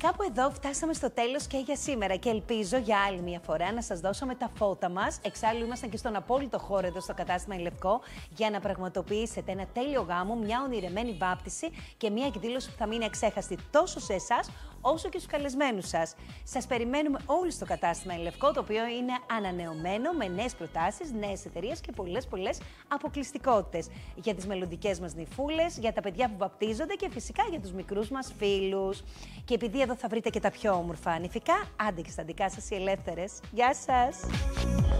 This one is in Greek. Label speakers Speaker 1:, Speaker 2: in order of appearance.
Speaker 1: Κάπου εδώ φτάσαμε στο τέλος και για σήμερα και ελπίζω για άλλη μια φορά να σας δώσουμε τα φώτα μας. Εξάλλου ήμασταν και στον απόλυτο χώρο εδώ στο κατάστημα Λευκό για να πραγματοποιήσετε ένα τέλειο γάμο, μια ονειρεμένη βάπτιση και μια εκδήλωση που θα μείνει αξέχαστη τόσο σε εσάς όσο και στους καλεσμένους σας. Σας περιμένουμε όλοι στο κατάστημα Λευκό, το οποίο είναι ανανεωμένο με νέες προτάσεις, νέες εταιρείες και πολλές αποκλειστικότητες για τις μελλοντικές μας νυφούλες, για τα παιδιά που βαπτίζονται και φυσικά για τους μικρούς μας φίλους. Και επειδή εδώ θα βρείτε και τα πιο όμορφα νηφικά, άντε και στα δικά σας οι ελεύθερες. Γεια σας!